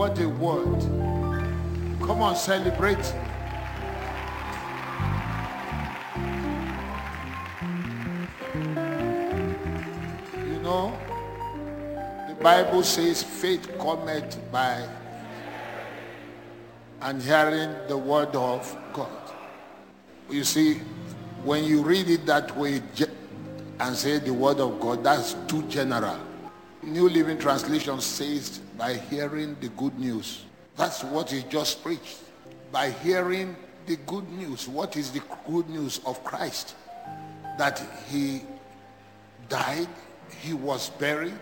What a word. Come on, celebrate. You know, the Bible says faith cometh by and hearing the word of God. You see, when you read it that way and say the word of God, that's too general. New Living Translation says by hearing the good news. That's what he just preached. By hearing the good news. What is the good news of Christ? That he died, he was buried,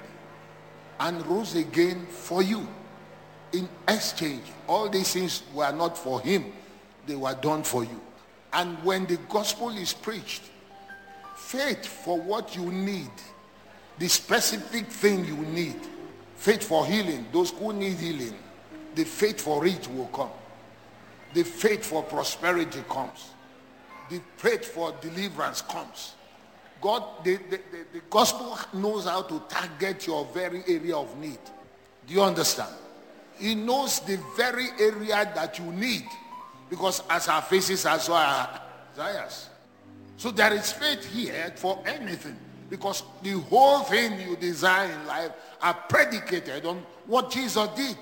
and rose again for you. In exchange, all these things were not for him, they were done for you. And when the gospel is preached, faith for what you need, the specific thing you need, faith for healing, those who need healing, the faith for it will come. The faith for prosperity comes. The faith for deliverance comes. God, the gospel knows how to target your very area of need. Do you understand? He knows the very area that you need, because as our faces are so our desires. So there is faith here for anything, because the whole thing you desire in life are predicated on what Jesus did.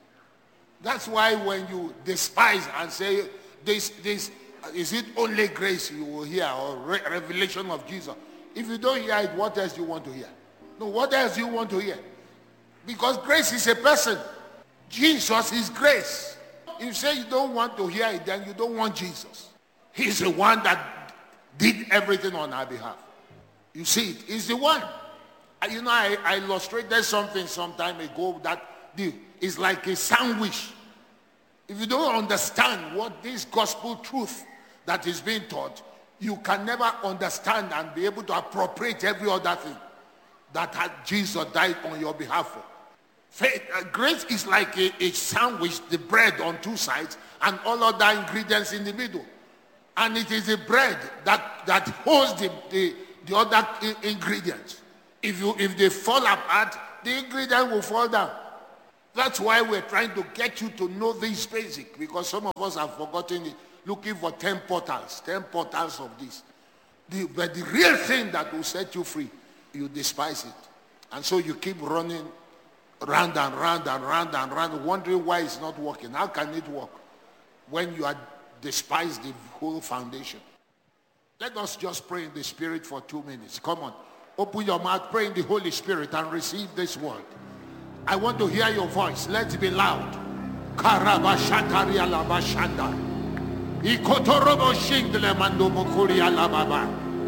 That's why when you despise and say this is it only grace you will hear, or revelation of Jesus. If you don't hear it, what else do you want to hear? No, what else do you want to hear? Because grace is a person. Jesus is grace. If you say you don't want to hear it, then you don't want Jesus. He's the one that did everything on our behalf. You see it. He's the one. You know, I illustrated something some time ago that is like a sandwich. If you don't understand what this gospel truth that is being taught, you can never understand and be able to appropriate every other thing that Jesus died on your behalf for. Faith, grace is like a sandwich, the bread on two sides and all other ingredients in the middle. And it is the bread that holds the other ingredients. If they fall apart, the ingredient will fall down. That's why we're trying to get you to know this basic, because some of us have forgotten it, looking for 10 portals of this. But the real thing that will set you free, you despise it. And so you keep running round and round and round and round, wondering why it's not working. How can it work when you are despise the whole foundation? Let us just pray in the Spirit for 2 minutes. Come on. Open your mouth, pray in the Holy Spirit and receive this word. I want to hear your voice. Let's be loud. Karabashataria labashanda. Ikotorobo shingle mando bokuria lababa.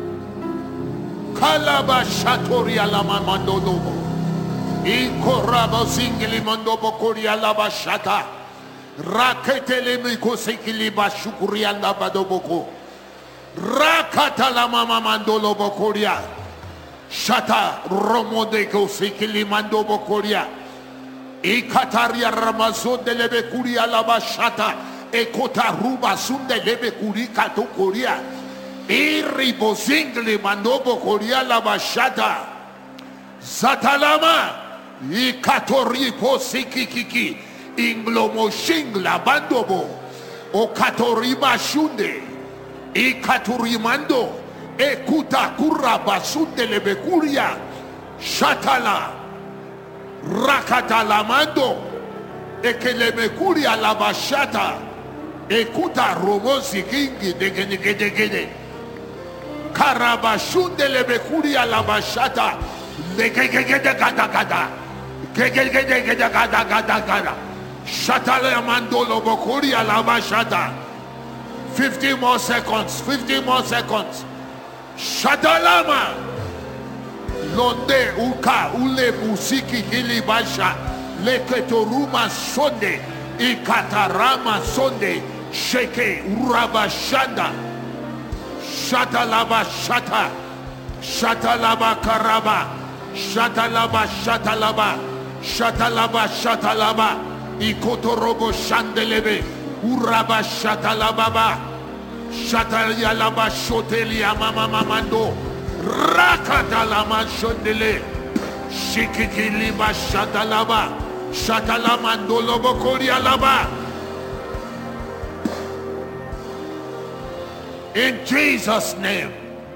Kalabashatoria lamamando lobo. Ikorabo singli mando bokuria labashata. Raketele miko sikili bashukuria labadoboko. Rakata lamama mandolo bokuria. Shata romodeko sikili mando bokuria. Ikataria ramazon de lebekuria labashata. Ekota ruba sunde lebekuri katokoria. Iribozingle mando bokuria labashata. Zatalama. Ikatoripo sikikiki. Inglomo shingla bandobo. Okatoriba shunde. Ikaturimando. Ekuta kurra basunde lebekuria. Shatala. Rakatalamando. Ekelemekuria labashata. Ekuta romosi kingi degedegedegede. Karabashunde lebekuria labashata. Legegegedegada. Gegegegedegada. Shatala mandolo bokuria labashata. 15 more seconds. 15 more seconds. Shatalama. Londe uka ule musiki hilibasha. Leketoruma sonde. Ikatarama sonde. Sheke urabashanda. Shatalaba shata. Shatalaba karaba. Shatalaba shatalaba. Shatalaba shatalaba. Ikotorobo shandelebe. Uraba shatalababa. Shatalialaba shotelia mama mamando. Rakatalama shondele. Shikikiliba shatalaba. In Jesus' name.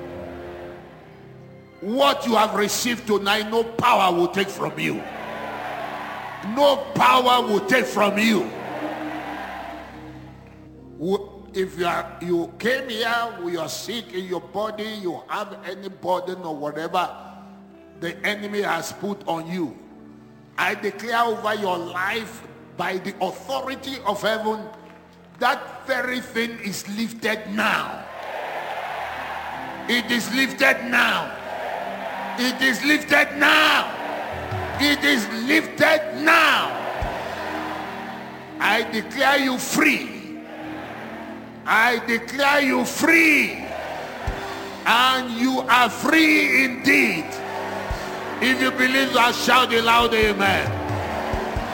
What you have received tonight, no power will take from you. No power will take from you. If you came here, you are sick in your body, you have any burden or whatever the enemy has put on you, I declare over your life by the authority of heaven, that very thing is lifted now. It is lifted now. It is lifted now. It is lifted now. I declare you free. I declare you free. And you are free indeed. If you believe that, shout aloud, amen.